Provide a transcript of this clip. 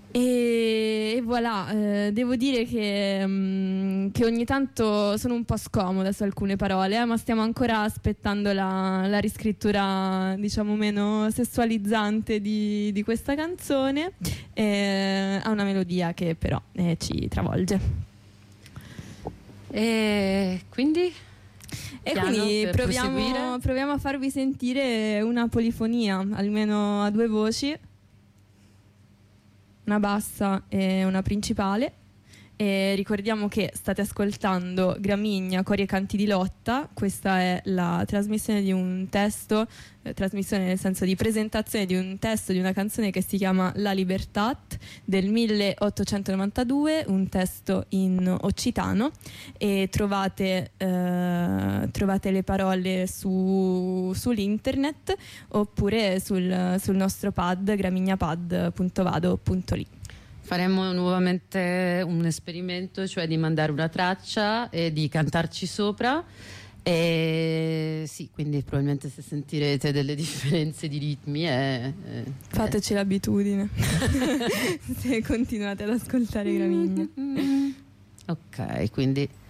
E voilà, devo dire che ogni tanto sono un po' scomoda su alcune parole, ma stiamo ancora aspettando la riscrittura, diciamo, meno sessualizzante di questa canzone. Ha una melodia che però ci travolge. E quindi? E quindi proviamo a farvi sentire una polifonia, almeno a due voci, una bassa e una principale. E ricordiamo che state ascoltando Gramigna, Cori e Canti di Lotta. Questa è la trasmissione di un testo, trasmissione nel senso di presentazione di un testo di una canzone che si chiama La Libertat del 1892, un testo in occitano, e trovate le parole sull'internet oppure sul nostro pad gramignapad.vado.li. Faremo nuovamente un esperimento, cioè di mandare una traccia e di cantarci sopra. E sì, quindi probabilmente se sentirete delle differenze di ritmi fateci l'abitudine se continuate ad ascoltare Gramigna. Ok, quindi